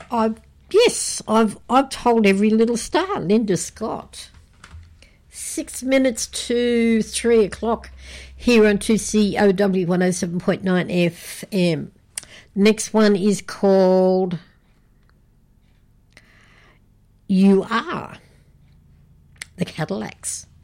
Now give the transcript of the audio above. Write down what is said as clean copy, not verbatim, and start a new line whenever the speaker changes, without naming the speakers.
I've told every little star. Linda Scott. 6 minutes to 3 o'clock here on 2COW 107.9 FM. Next one is called You Are, the Cadillacs.